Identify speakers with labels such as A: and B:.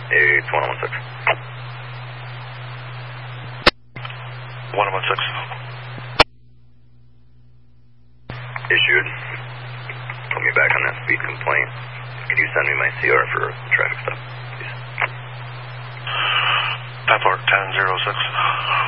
A: It's 1016.
B: 1016.
A: Issued. Put me back on that speed complaint. Can you send me my CR for traffic stop, please?
B: Report 1006.